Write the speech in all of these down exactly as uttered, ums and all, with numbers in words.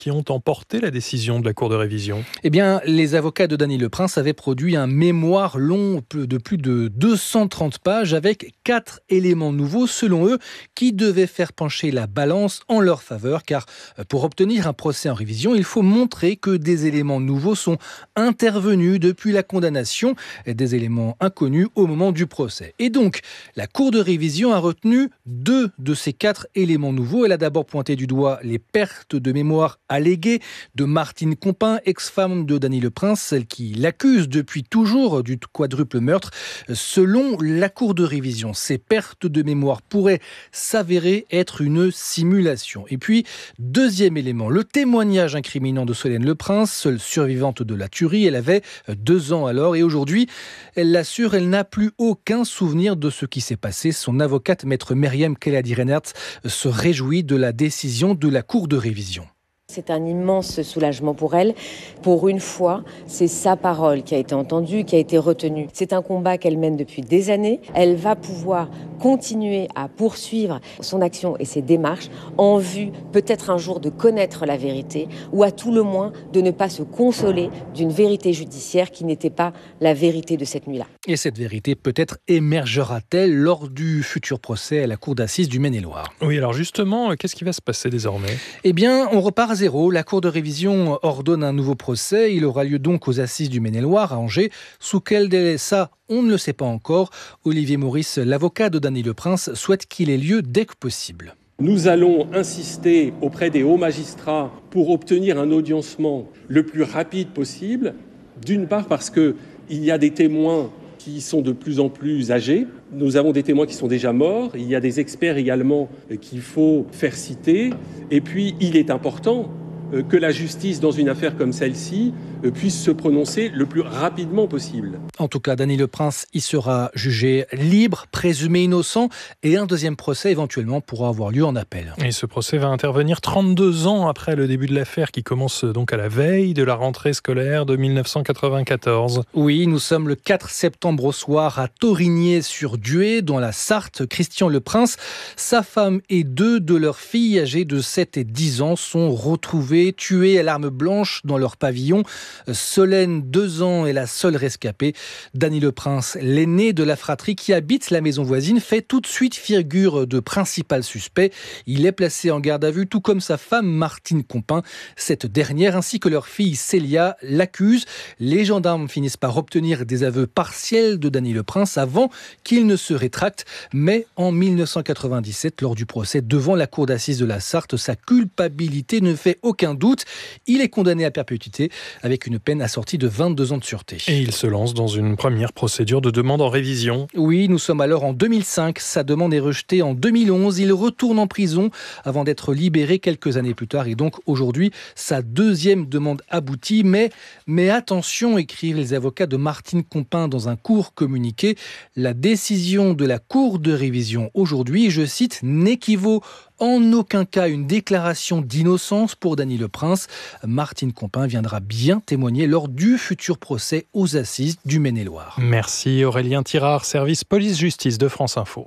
qui ont emporté la décision de la Cour de révision? Eh bien, les avocats de Dany Leprince avaient produit un mémoire long de plus de deux cent trente pages avec quatre éléments nouveaux, selon eux, qui devaient faire pencher la balance en leur faveur. Car pour obtenir un procès en révision, il faut montrer que des éléments nouveaux sont intervenus depuis la condamnation, des éléments inconnus au moment du procès. Et donc, la Cour de révision a retenu deux de ces quatre éléments nouveaux. Elle a d'abord pointé du doigt les pertes de mémoire alléguées de Martine Compin, ex-femme de Dany Leprince, celle qui l'accuse depuis toujours du quadruple meurtre. Selon la Cour de révision, ces pertes de mémoire pourraient s'avérer être une simulation. Et puis, deuxième élément, le témoignage incriminant de Solène Leprince, seule survivante de la tuerie. Elle avait deux ans alors et aujourd'hui, elle l'assure, elle n'a plus aucun souvenir de ce qui s'est passé. Son avocate, maître Myriam Keladi-Reinertz, se réjouit de la décision de la Cour de révision. C'est un immense soulagement pour elle. Pour une fois, c'est sa parole qui a été entendue, qui a été retenue. C'est un combat qu'elle mène depuis des années. Elle va pouvoir continuer à poursuivre son action et ses démarches en vue peut-être un jour de connaître la vérité ou à tout le moins de ne pas se consoler d'une vérité judiciaire qui n'était pas la vérité de cette nuit-là. Et cette vérité peut-être émergera-t-elle lors du futur procès à la Cour d'assises du Maine-et-Loire? Oui, alors justement, qu'est-ce qui va se passer désormais? Eh bien, on repart à zéro. La Cour de révision ordonne un nouveau procès. Il aura lieu donc aux assises du Maine-et-Loire à Angers. Sous quel délai? Ça, on ne le sait pas encore. Olivier Maurice, l'avocat de Dany Leprince, souhaite qu'il ait lieu dès que possible. Nous allons insister auprès des hauts magistrats pour obtenir un audiencement le plus rapide possible. D'une part parce qu'il y a des témoins qui sont de plus en plus âgés. Nous avons des témoins qui sont déjà morts. Il y a des experts également qu'il faut faire citer. Et puis, il est important que la justice, dans une affaire comme celle-ci, puisse se prononcer le plus rapidement possible. En tout cas, Dany Leprince y sera jugé libre, présumé innocent, et un deuxième procès éventuellement pourra avoir lieu en appel. Et ce procès va intervenir trente-deux ans après le début de l'affaire, qui commence donc à la veille de la rentrée scolaire de mille neuf cent quatre-vingt-quatorze. Oui, nous sommes le quatre septembre au soir à Torigné-sur-Dué, dans la Sarthe. Christian Leprince, sa femme et deux de leurs filles âgées de sept et dix ans sont retrouvées, tuées à l'arme blanche dans leur pavillon. Solène, deux ans, est la seule rescapée. Dany Leprince, l'aîné de la fratrie qui habite la maison voisine, fait tout de suite figure de principal suspect. Il est placé en garde à vue, tout comme sa femme Martine Compin. Cette dernière, ainsi que leur fille Célia, l'accusent. Les gendarmes finissent par obtenir des aveux partiels de Dany Leprince avant qu'il ne se rétracte. Mais en mille neuf cent quatre-vingt-dix-sept, lors du procès devant la cour d'assises de la Sarthe, sa culpabilité ne fait aucun doute. Il est condamné à perpétuité avec une peine assortie de vingt-deux ans de sûreté. Et il se lance dans une première procédure de demande en révision. Oui, nous sommes alors en deux mille cinq. Sa demande est rejetée en deux mille onze. Il retourne en prison avant d'être libéré quelques années plus tard. Et donc aujourd'hui, sa deuxième demande aboutit. Mais, mais attention, écrivent les avocats de Martine Compin dans un court communiqué. La décision de la Cour de révision aujourd'hui, je cite, n'équivaut en aucun cas une déclaration d'innocence pour Dany Leprince. Martine Compin viendra bien témoigner lors du futur procès aux assises du Maine-et-Loire. Merci Aurélien Tirard, service police-justice de France Info.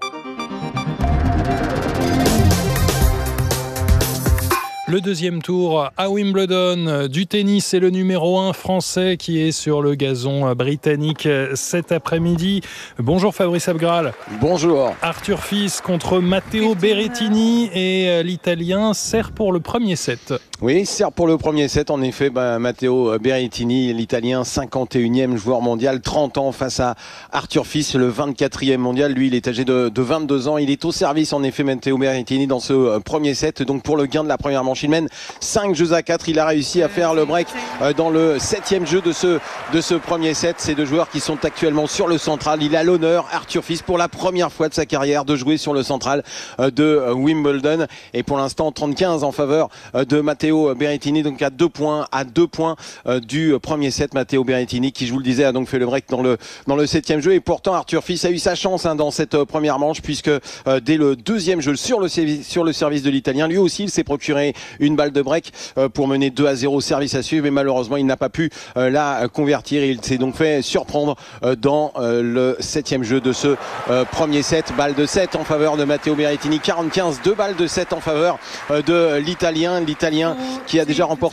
Le deuxième tour à Wimbledon du tennis, c'est le numéro un français qui est sur le gazon britannique cet après-midi. Bonjour Fabrice Abgral. Bonjour. Arthur Fils contre Matteo Berrettini et l'Italien sert pour le premier set. Oui, sert pour le premier set. En effet, bah, Matteo Berrettini, l'Italien, cinquante et unième joueur mondial, trente ans face à Arthur Fils, le vingt-quatrième mondial. Lui, il est âgé de, de vingt-deux ans. Il est au service, en effet, Matteo Berrettini, dans ce premier set. Donc pour le gain de la première manche, il mène cinq jeux à quatre. Il a réussi à faire le break dans le septième jeu de ce, de ce premier set. Ces deux joueurs qui sont actuellement sur le central. Il a l'honneur, Arthur Fils, pour la première fois de sa carrière, de jouer sur le central de Wimbledon. Et pour l'instant, trente quinze en faveur de Matteo Berrettini, donc à deux points, à deux points du premier set. Matteo Berrettini, qui, je vous le disais, a donc fait le break dans le, dans le septième jeu. Et pourtant, Arthur Fils a eu sa chance hein, dans cette première manche, puisque euh, dès le deuxième jeu, sur le, sur le service de l'Italien, lui aussi, il s'est procuré une balle de break pour mener deux à zéro, service à suivre, mais malheureusement il n'a pas pu la convertir. Il s'est donc fait surprendre dans le septième jeu de ce premier set. Balle de sept en faveur de Matteo Berrettini, quarante quinze, deux balles de sept en faveur de l'Italien, l'Italien qui a déjà remporté